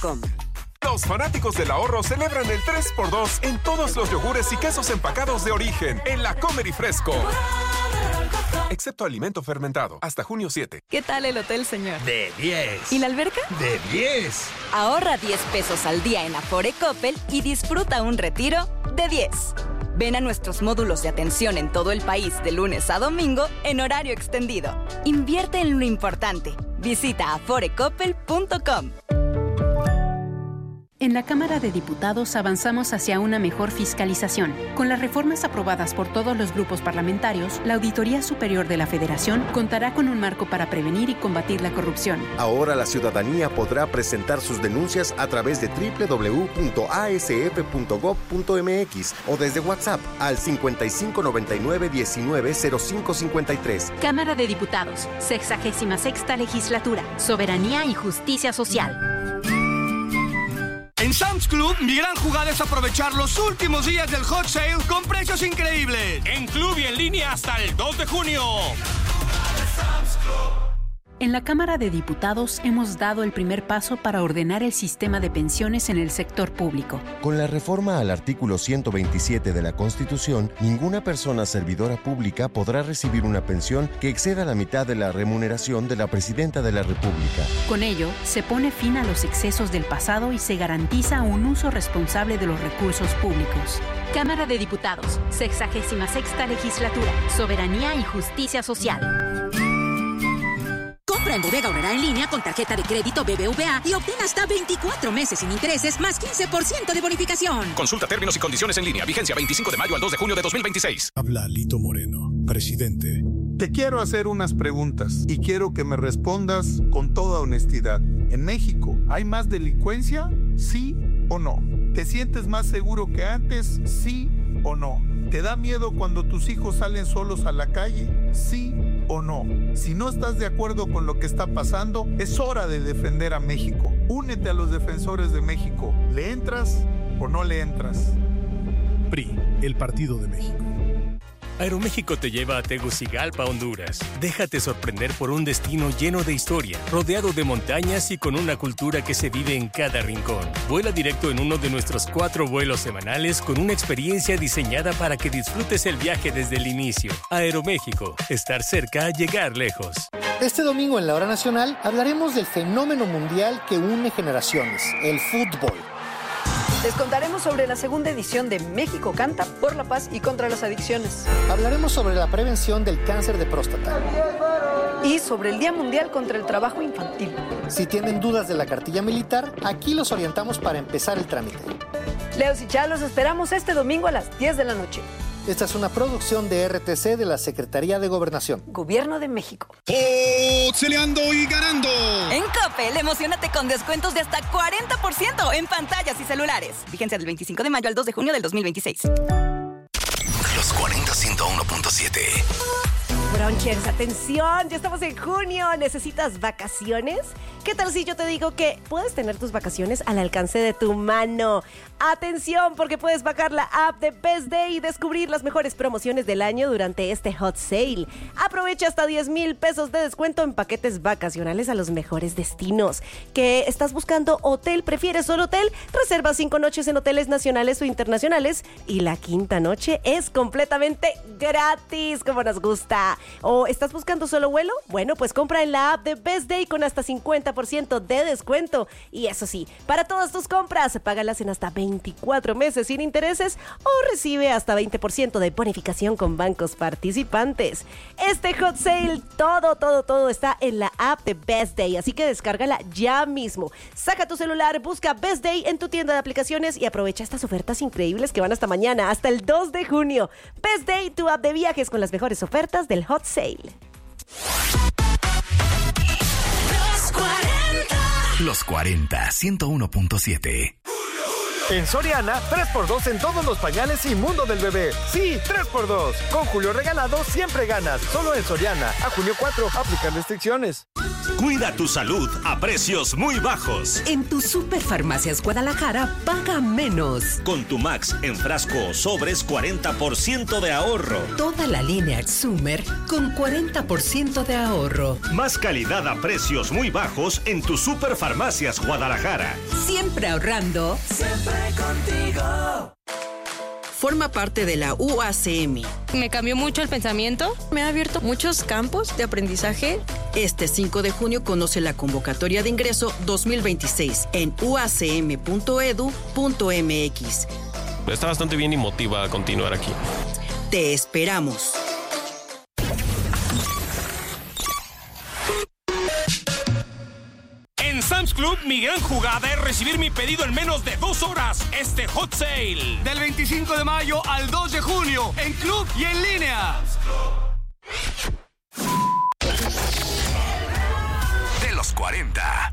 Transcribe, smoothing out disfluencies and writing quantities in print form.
Afore.com. Los fanáticos del ahorro celebran el 3x2 en todos los yogures y quesos empacados de origen en La Comer y Fresco. Excepto alimento fermentado. Hasta junio 7. ¿Qué tal el hotel, señor? De 10. ¿Y la alberca? De 10. Ahorra 10 pesos al día en Afore Coppel y disfruta un retiro de 10. Ven a nuestros módulos de atención en todo el país de lunes a domingo en horario extendido. Invierte en lo importante. Visita aforecoppel.com. En la Cámara de Diputados avanzamos hacia una mejor fiscalización. Con las reformas aprobadas por todos los grupos parlamentarios, la Auditoría Superior de la Federación contará con un marco para prevenir y combatir la corrupción. Ahora la ciudadanía podrá presentar sus denuncias a través de www.asf.gov.mx o desde WhatsApp al 5599-190553. Cámara de Diputados, 66ª Legislatura, Soberanía y Justicia Social. En Sam's Club, mi gran jugada es aprovechar los últimos días del Hot Sale con precios increíbles. En club y en línea hasta el 2 de junio. En la Cámara de Diputados hemos dado el primer paso para ordenar el sistema de pensiones en el sector público. Con la reforma al artículo 127 de la Constitución, ninguna persona servidora pública podrá recibir una pensión que exceda la mitad de la remuneración de la Presidenta de la República. Con ello, se pone fin a los excesos del pasado y se garantiza un uso responsable de los recursos públicos. Cámara de Diputados, 66ª Legislatura, Soberanía y Justicia Social. Compra en Bodega Aurrerá en línea con tarjeta de crédito BBVA y obtén hasta 24 meses sin intereses más 15% de bonificación. Consulta términos y condiciones en línea. Vigencia 25 de mayo al 2 de junio de 2026. Habla Lito Moreno, presidente. Te quiero hacer unas preguntas y quiero que me respondas con toda honestidad. ¿En México hay más delincuencia? ¿Sí o no? ¿Te sientes más seguro que antes? ¿Sí o no? ¿Te da miedo cuando tus hijos salen solos a la calle? ¿Sí o no? Si no estás de acuerdo con lo que está pasando, es hora de defender a México. Únete a los defensores de México. ¿Le entras o no le entras? PRI, el Partido de México. Aeroméxico te lleva a Tegucigalpa, Honduras. Déjate sorprender por un destino lleno de historia, rodeado de montañas y con una cultura que se vive en cada rincón. Vuela directo en uno de nuestros 4 vuelos semanales con una experiencia diseñada para que disfrutes el viaje desde el inicio. Aeroméxico, estar cerca, llegar lejos. Este domingo en la Hora Nacional hablaremos del fenómeno mundial que une generaciones, el fútbol. Les contaremos sobre la segunda edición de México Canta por la paz y contra las adicciones. Hablaremos sobre la prevención del cáncer de próstata. Y sobre el Día Mundial contra el Trabajo Infantil. Si tienen dudas de la cartilla militar, aquí los orientamos para empezar el trámite. Leos y Chá, los esperamos este domingo a las 10 de la noche. Esta es una producción de RTC de la Secretaría de Gobernación. Gobierno de México. ¡Celeando y ganando! En Coppel, emocionate con descuentos de hasta 40% en pantallas y celulares. Vigencia del 25 de mayo al 2 de junio del 2026. Los 40 101.7. Bronchers, atención, ya estamos en junio. ¿Necesitas vacaciones? ¿Qué tal si yo te digo que puedes tener tus vacaciones al alcance de tu mano? Atención, porque puedes bajar la app de Best Day y descubrir las mejores promociones del año durante este hot sale. Aprovecha hasta 10,000 pesos de descuento en paquetes vacacionales a los mejores destinos. ¿Qué estás buscando? ¿Hotel? ¿Prefieres solo hotel? Reserva 5 noches en hoteles nacionales o internacionales y la quinta noche es completamente gratis, como nos gusta. ¿O estás buscando solo vuelo? Bueno, pues compra en la app de Best Day con hasta 50% de descuento. Y eso sí, para todas tus compras, págalas en hasta 24 meses sin intereses o recibe hasta 20% de bonificación con bancos participantes. Este hot sale, todo está en la app de Best Day, así que descárgala ya mismo. Saca tu celular, busca Best Day en tu tienda de aplicaciones y aprovecha estas ofertas increíbles que van hasta mañana, hasta el 2 de junio. Best Day, tu app de viajes con las mejores ofertas del hot sale. Los 40 101.7. En Soriana, 3x2 en todos los pañales y mundo del bebé. Sí, 3x2. Con Julio Regalado siempre ganas. Solo en Soriana. A junio 4, aplican restricciones. Cuida tu salud a precios muy bajos. En tu Superfarmacias Guadalajara, paga menos. Con tu Max en frasco o sobres, 40% de ahorro. Toda la línea Exumer con 40% de ahorro. Más calidad a precios muy bajos en tu Superfarmacias Guadalajara. Siempre ahorrando. Siempre contigo. Forma parte de la UACM. Me cambió mucho el pensamiento, me ha abierto muchos campos de aprendizaje. Este 5 de junio conoce la convocatoria de ingreso 2026 en uacm.edu.mx. Está bastante bien y motiva a continuar aquí. Te esperamos. En Sam's Club, mi gran jugada es recibir mi pedido en menos de 2 horas. Este Hot Sale. Del 25 de mayo al 2 de junio. En club y en línea. De los 40.